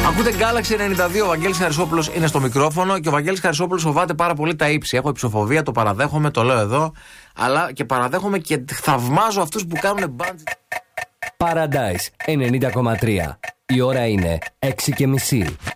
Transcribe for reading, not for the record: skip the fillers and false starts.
Ακούτε Galaxy 92, ο Βαγγέλης Χαρισόπουλος είναι στο μικρόφωνο και ο Βαγγέλης Χαρισόπουλος φοβάται πάρα πολύ τα ύψη. Έχω υψοφοβία, το παραδέχομαι, το λέω εδώ, αλλά και παραδέχομαι και θαυμάζω αυτούς που κάνουν bungee. Paradise 90,3. Η ώρα είναι 6:30.